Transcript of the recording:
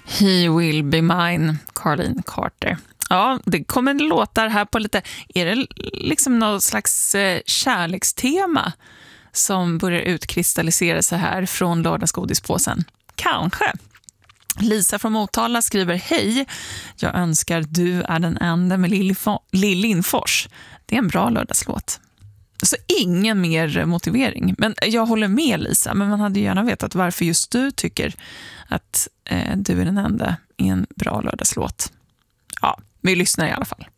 He will be mine, Caroline Carter. Ja, det kommer låtar här på lite... Är det liksom något slags kärlekstema som börjar utkristallisera sig här från lördagsgodispåsen? Kanske. Lisa från Motala skriver: hej, jag önskar Du är den enda med Lill Lindfors. Det är en bra lördagslåt. Så ingen mer motivering. Men jag håller med Lisa, men man hade gärna vetat varför just du tycker att Du är den enda är en bra lördagslåt. Ja, vi lyssnar i alla fall.